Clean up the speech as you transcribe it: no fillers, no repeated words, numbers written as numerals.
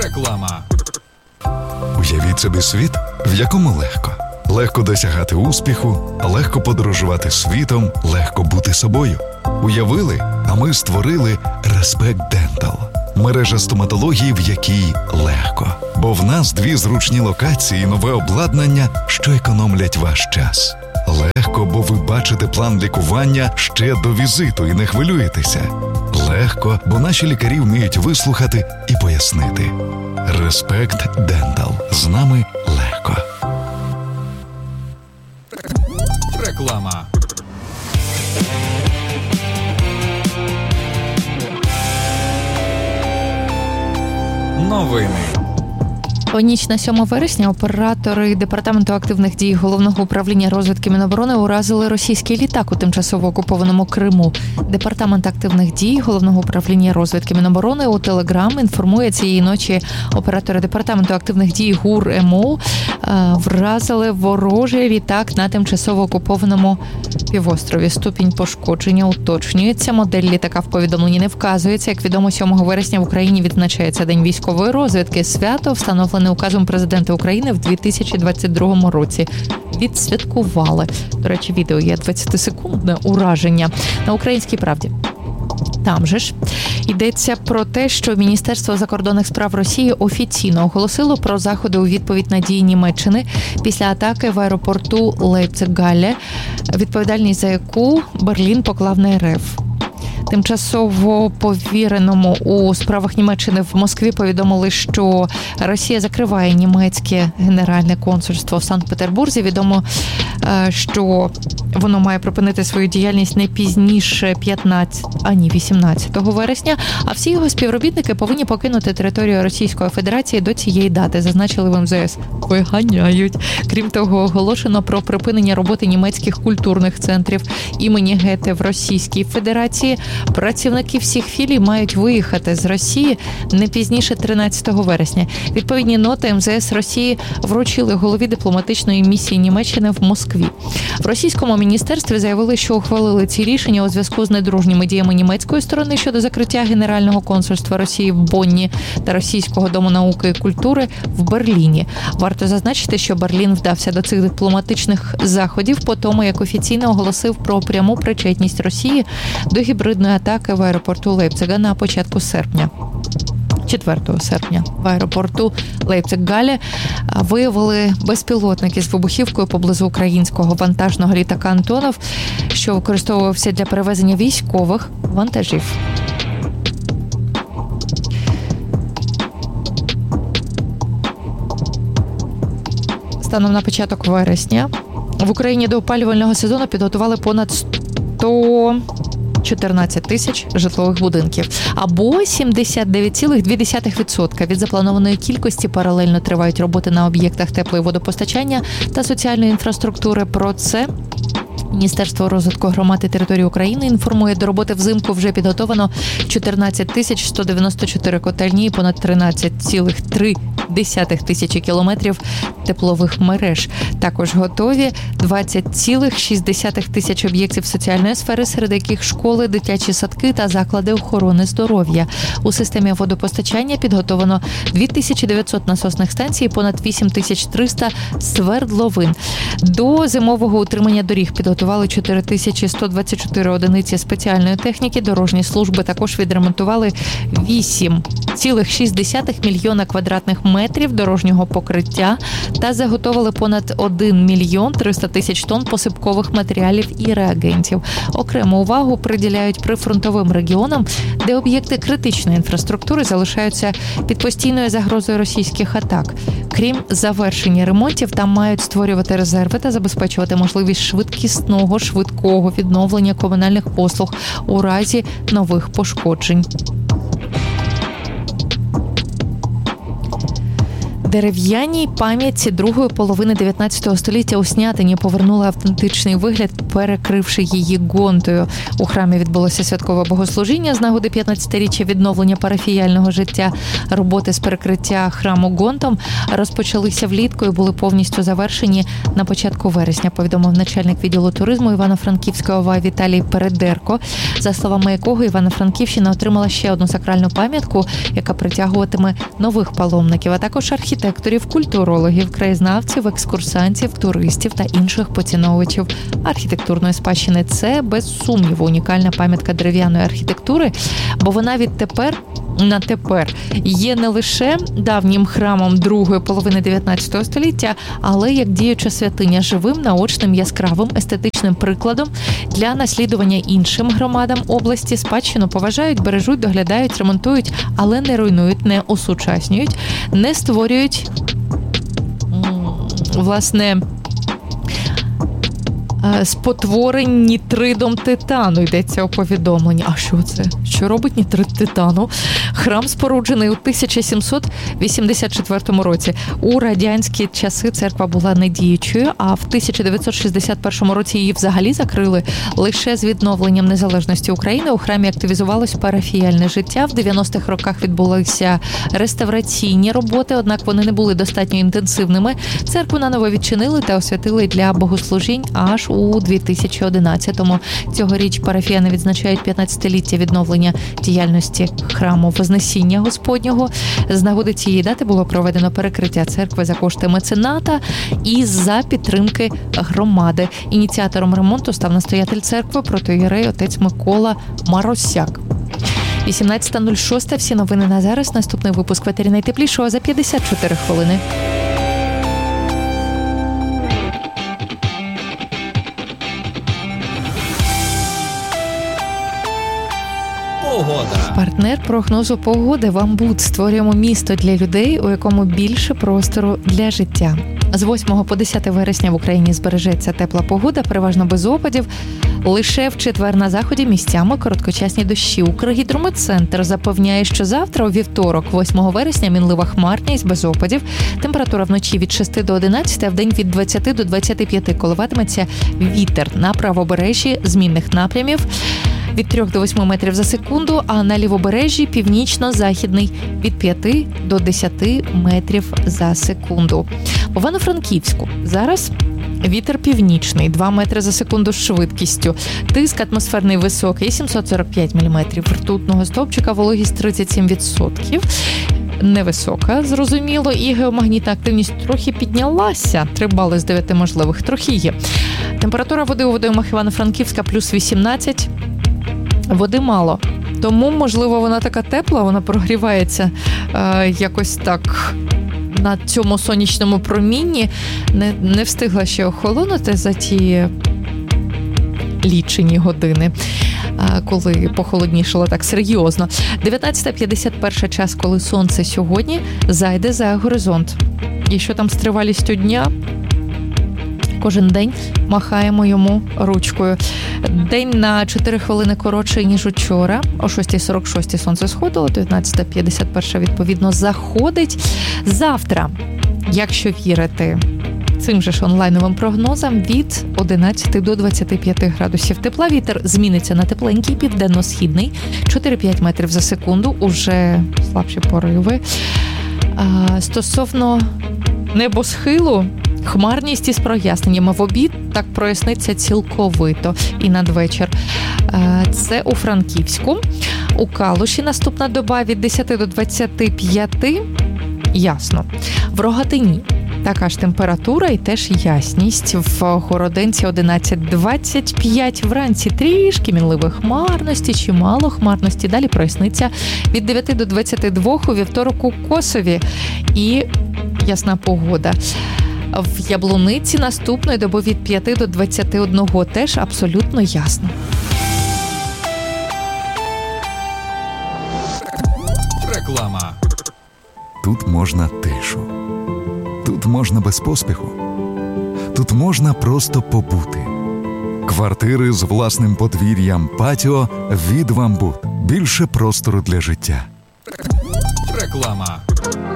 Реклама. Уявіть собі світ, в якому легко. Легко досягати успіху, легко подорожувати світом, легко бути собою. Уявили, а ми створили Respect Dental. Мережа стоматології, в якій легко. Бо в нас 2 зручні локації і нове обладнання, що економлять ваш час. Легко, бо ви бачите план лікування ще до візиту і не хвилюєтеся. Легко, бо наші лікарі вміють вислухати і пояснити. Respect Dental. З нами легко. Реклама. Новини. У ніч на 7 вересня оператори Департаменту активних дій Головного управління розвідки Міноборони уразили російський літак у тимчасово окупованому Криму. Департамент активних дій Головного управління розвідки Міноборони у Телеграм інформує, цієї ночі оператори Департаменту активних дій ГУР МО вразили ворожий літак на тимчасово окупованому півострові. Ступінь пошкодження уточнюється. Модель літака в повідомленні не вказується. Як відомо, 7 вересня в Україні відзначається День військової розвідки. Свято встановлене указом президента України в 2022 році. Відсвяткували. До речі, відео є 20-секундне ураження на Українській правді. Там же ж йдеться про те, що Міністерство закордонних справ Росії офіційно оголосило про заходи у відповідь на дії Німеччини після атаки в аеропорту Лейпциг-Галле, відповідальність за яку Берлін поклав на РФ. Тимчасово повіреному у справах Німеччини в Москві повідомили, що Росія закриває німецьке генеральне консульство в Санкт-Петербурзі. Відомо, що воно має припинити свою діяльність не пізніше 18 вересня, а всі його співробітники повинні покинути територію Російської Федерації до цієї дати, зазначили в МЗС. Виганяють. Крім того, оголошено про припинення роботи німецьких культурних центрів імені Гете в Російській Федерації. Працівники всіх філій мають виїхати з Росії не пізніше 13 вересня. Відповідні ноти МЗС Росії вручили голові дипломатичної місії Німеччини в Москві. В російському міністерстві заявили, що ухвалили ці рішення у зв'язку з недружніми діями німецької сторони щодо закриття Генерального консульства Росії в Бонні та Російського дому науки і культури в Берліні. Варто зазначити, що Берлін вдався до цих дипломатичних заходів по тому, як офіційно оголосив про пряму причетність Росії до гібридної атаки в аеропорту Лейпцига на початку серпня. 4 серпня в аеропорту Лейпциг-Галле виявили безпілотники з вибухівкою поблизу українського вантажного літака «Антонов», що використовувався для перевезення військових вантажів. Станом на початок вересня в Україні до опалювального сезону підготували понад 114 тисяч житлових будинків, або 79,2% від запланованої кількості. Паралельно тривають роботи на об'єктах теплої водопостачання та соціальної інфраструктури. Про це Міністерство розвитку громад і територій України інформує, до роботи взимку вже підготовано 14 194 котельні і понад 13,3 тисячі кілометрів теплових мереж. Також готові 20,6 тисяч об'єктів соціальної сфери, серед яких школи, дитячі садки та заклади охорони здоров'я. У системі водопостачання підготовано 2900 насосних станцій і понад 8300 свердловин. До зимового утримання доріг підготували 4124 одиниці спеціальної техніки. Дорожні служби також відремонтували 8,6 мільйона квадратних метрів дорожнього покриття та заготовили понад 1 мільйон 300 тисяч тонн посипкових матеріалів і реагентів. Окрему увагу приділяють прифронтовим регіонам, де об'єкти критичної інфраструктури залишаються під постійною загрозою російських атак. Крім завершення ремонтів, там мають створювати резерви та забезпечувати можливість швидкого відновлення комунальних послуг у разі нових пошкоджень. Дерев'яній пам'ятці другої половини 19 століття у Снятині повернули автентичний вигляд, перекривши її гонтою. У храмі відбулося святкове богослужіння з нагоди 15-річчя відновлення парафіяльного життя. Роботи з перекриття храму гонтом розпочалися влітку і були повністю завершені на початку вересня, повідомив начальник відділу туризму Івано-Франківської ОВА Віталій Передерко, за словами якого Івано-Франківщина отримала ще одну сакральну пам'ятку, яка притягуватиме нових паломників, а також архітекторів, культурологів, краєзнавців, екскурсантів, туристів та інших поціновувачів архітектурної спадщини. Це, без сумніву, унікальна пам'ятка дерев'яної архітектури, бо вона відтепер на тепер є не лише давнім храмом другої половини 19 століття, але як діюча святиня живим, наочним, яскравим, естетичним прикладом для наслідування іншим громадам області. Спадщину поважають, бережуть, доглядають, ремонтують, але не руйнують, не осучаснюють, не створюють, власне, спотворень нітридом титану, йдеться у повідомленні. А що це? Що робить нітрид титану? Храм споруджений у 1784 році. У радянські часи церква була недіючою, а в 1961 році її взагалі закрили. Лише з відновленням незалежності України у храмі активізувалось парафіяльне життя. В 90-х роках відбулися реставраційні роботи, однак вони не були достатньо інтенсивними. Церкву наново відчинили та освятили для богослужінь аж у 2011-му. Цьогоріч парафіяни відзначають 15-ліття відновлення діяльності храму Вознесіння Господнього. З нагоди цієї дати було проведено перекриття церкви за кошти мецената і за підтримки громади. Ініціатором ремонту став настоятель церкви, протоієрей отець Микола Маросяк. 18.06. Всі новини на зараз. Наступний випуск в етері найтеплішого за 54 хвилини. Погода. Партнер прогнозу погоди «Вамбуд». Створюємо місто для людей, у якому більше простору для життя. З 8 по 10 вересня в Україні збережеться тепла погода, переважно без опадів. Лише в четвер на заході місцями короткочасні дощі. Укргідрометцентр запевняє, що завтра, у вівторок, 8 вересня, мінлива хмарність без опадів. Температура вночі від 6 до 11, а вдень від 20 до 25 коливатиметься вітер на правобережжі змінних напрямів від 3 до 8 метрів за секунду, а на лівобережжі північно-західний від 5 до 10 метрів за секунду. В Івано-Франківську зараз вітер північний, 2 метри за секунду з швидкістю. Тиск атмосферний високий, 745 міліметрів ртутного стовпчика, вологість 37%. Невисока, зрозуміло, і геомагнітна активність трохи піднялася. 3 бали з 9 можливих, трохи є. Температура води у водоймах Івано-Франківська плюс 18. Води мало, тому, можливо, вона така тепла, вона прогрівається якось так на цьому сонячному промінні. Не встигла ще охолонути за ті лічені години, коли похолоднішало так серйозно. 19:51 час, коли сонце сьогодні зайде за горизонт. І що там з тривалістю дня? Кожен день махаємо йому ручкою. День на 4 хвилини коротший, ніж учора. О 6:46 сонце сходило, 19:51 відповідно заходить. Завтра, якщо вірити цим же ж онлайновим прогнозам, від 11 до 25 градусів тепла. Вітер зміниться на тепленький, південно-східний, 4-5 метрів за секунду, уже слабші пориви. Стосовно небосхилу, хмарність із проясненнями. В обід так проясниться цілковито і надвечір. Це у Франківську. У Калуші наступна доба від 10 до 25. Ясно. В Рогатині така ж температура і теж ясність. В Городенці 11-25. Вранці трішки мінливої хмарності, чимало хмарності. Далі проясниться від 9 до 22 у вівторок у Косові. І ясна погода. В Яблуниці наступної доби від 5 до 21 теж абсолютно ясно. Реклама. Тут можна тишу. Тут можна без поспіху. Тут можна просто побути. Квартири з власним подвір'ям, патіо від «Вамбуд». Більше простору для життя. Реклама.